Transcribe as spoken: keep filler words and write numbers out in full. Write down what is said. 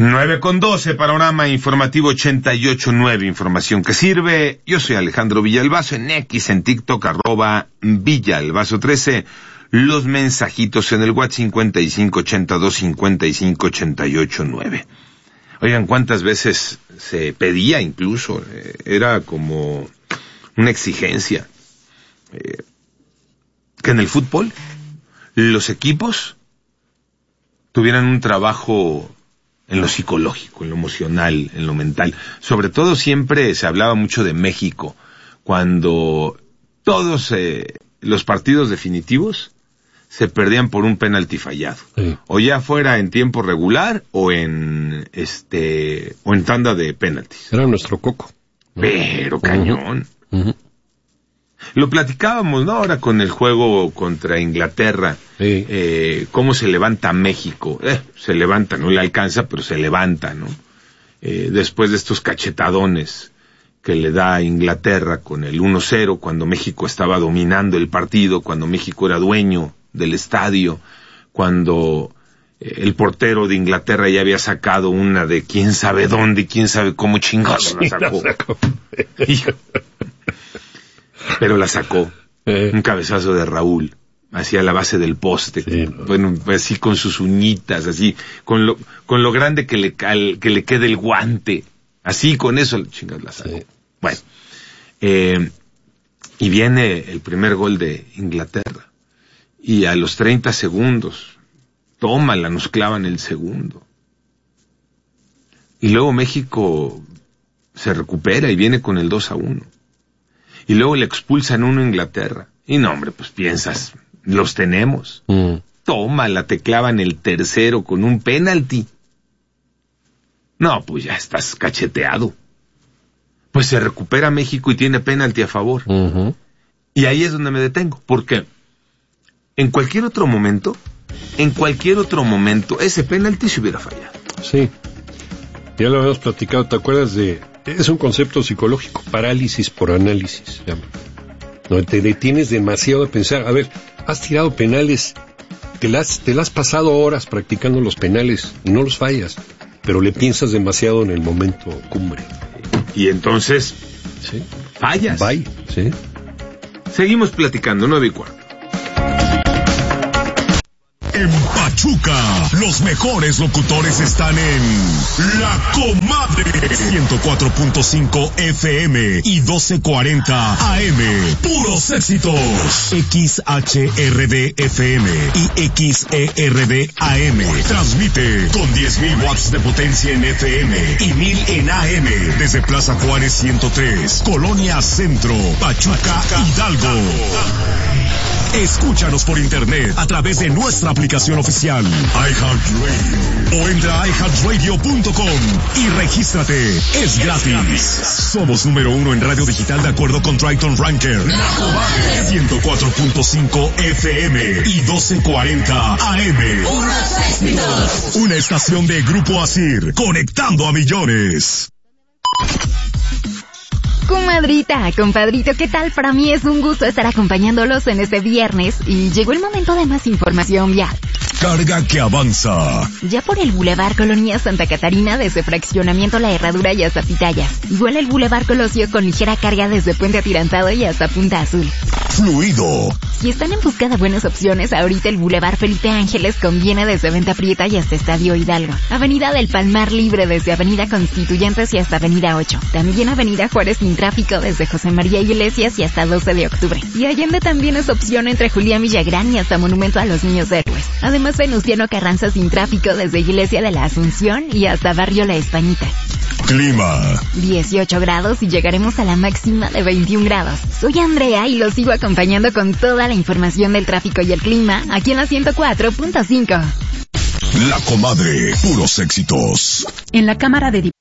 nueve con doce, panorama informativo ochenta y ocho nueve, información que sirve. Yo soy Alejandro Villalbazo, en X, en TikTok, arroba Villalbazo trece. Los mensajitos en el WhatsApp cincuenta y cinco ochenta y dos cincuenta y cinco ochenta y ocho nueve. Oigan, ¿cuántas veces se pedía incluso? Eh, era como una exigencia. Eh, que en el fútbol los equipos tuvieran un trabajo en lo psicológico, en lo emocional, en lo mental. Sobre todo siempre se hablaba mucho de México, cuando todos eh, los partidos definitivos se perdían por un penalti fallado. Sí. O ya fuera en tiempo regular o en este o en tanda de penaltis. Era nuestro coco, ¿no? Pero cañón. Uh-huh. Uh-huh. Lo platicábamos, ¿no? Ahora con el juego contra Inglaterra. Sí. Eh, cómo se levanta México. Eh, se levanta, no le alcanza, pero se levanta, ¿no? Eh, después de estos cachetadones que le da a Inglaterra con el uno cero, cuando México estaba dominando el partido, cuando México era dueño del estadio, cuando eh, el portero de Inglaterra ya había sacado una de quién sabe dónde, quién sabe cómo chingados sí, la sacó. La sacó. Pero la sacó. Eh. Un cabezazo de Raúl hacia la base del poste, sí, no. Bueno, así con sus uñitas, así, con lo, con lo grande que le, al, que le quede el guante, así con eso, chingados la sacó. Sí. Bueno, eh, y viene el primer gol de Inglaterra. Y a los treinta segundos, tómala, nos clavan el segundo. Y luego México se recupera y viene con el dos a uno. Y luego le expulsan uno a Inglaterra. Y no, hombre, pues piensas, los tenemos. Mm. Tómala, te clavan el tercero con un penalti. No, pues ya estás cacheteado. Pues se recupera México y tiene penalti a favor. Uh-huh. Y ahí es donde me detengo, porque en cualquier otro momento, en cualquier otro momento, ese penalti se hubiera fallado. Sí, ya lo habíamos platicado, ¿te acuerdas de...? Es un concepto psicológico, parálisis por análisis, se llama. No te detienes demasiado a pensar, a ver, has tirado penales, te las, te las has pasado horas practicando los penales y no los fallas, pero le piensas demasiado en el momento cumbre. Y entonces, ¿sí? Fallas. Bye, sí. Seguimos platicando, nueve y cuarto. En Pachuca, los mejores locutores están en La Comadre, ciento cuatro punto cinco F M y doce cuarenta A M. Puros éxitos. X H R D F M y X E R D A M. Transmite con diez mil watts de potencia en F M y mil en A M. Desde Plaza Juárez ciento tres, Colonia Centro, Pachuca, Hidalgo. Escúchanos por internet a través de nuestra aplicación oficial iHeartRadio o entra a i heart radio punto com y regístrate. Es gratis. Somos número uno en radio digital de acuerdo con Triton Ranker. ciento cuatro punto cinco F M y doce cuarenta A M. Una estación de Grupo Asir, conectando a millones. Comadrita, compadrito, ¿qué tal? Para mí es un gusto estar acompañándolos en este viernes y llegó el momento de más información vial. Carga que avanza. Ya por el Boulevard Colonia Santa Catarina, desde Fraccionamiento La Herradura y hasta Pitayas. Igual el Boulevard Colosio con ligera carga desde Puente Atirantado y hasta Punta Azul. Fluido. Si están en busca de buenas opciones, ahorita el Boulevard Felipe Ángeles conviene desde Venta Prieta y hasta Estadio Hidalgo. Avenida del Palmar libre desde Avenida Constituyentes y hasta Avenida ocho. También Avenida Juárez sin tráfico desde José María Iglesias y hasta doce de octubre. Y Allende también es opción entre Julián Villagrán y hasta Monumento a los Niños Héroes. Además Venustiano Carranza sin tráfico desde Iglesia de la Asunción y hasta Barrio La Españita. Clima. dieciocho grados y llegaremos a la máxima de veintiún grados. Soy Andrea y los sigo acompañando con toda la información del tráfico y el clima aquí en la ciento cuatro punto cinco. La Comadre, puros éxitos. En la Cámara de Diputados